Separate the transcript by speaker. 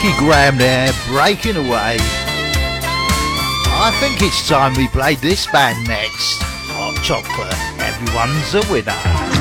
Speaker 1: Nicky Graham there, breaking away. I think it's time we played this band next. Hot Chocolate, everyone's a winner.